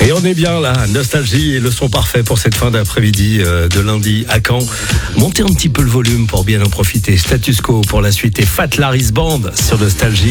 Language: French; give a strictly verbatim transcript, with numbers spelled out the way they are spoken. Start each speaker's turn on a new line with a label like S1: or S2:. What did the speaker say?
S1: Et on est bien là, Nostalgie est le son parfait pour cette fin d'après-midi euh, de lundi à Caen. Montez un petit peu le volume pour bien en profiter. Status Quo pour la suite et Fat Larry's Band sur Nostalgie.